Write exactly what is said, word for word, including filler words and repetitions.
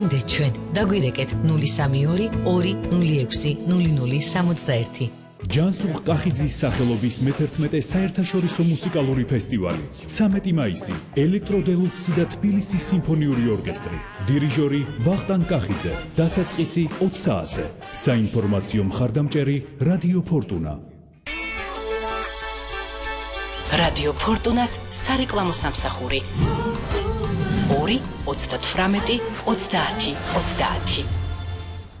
დე ჩვენ დაგვირეკეთ ნული სამი ორი ორი ნული ექვსი ნული ნული სამოცდაერთი. ჯანსუღ კახიძის სახელობის მეთერთმეტე საერთაშორისო მუსიკალური ფესტივალი. ცამეტი მაისი ელექტროდელუქსი და თბილისის სიმფონიური ორკესტრი. დირიჟორი ვახტანგ კახიძე. დასაწყისი ოც საათზე. საინფორმაციო მხარდამჭერი რადიო ფორტუნა. რადიო ფორტუნას სარეკლამო სამსახური. ორი ოცდათვრამეტი ოცდაათი ოცდაათი.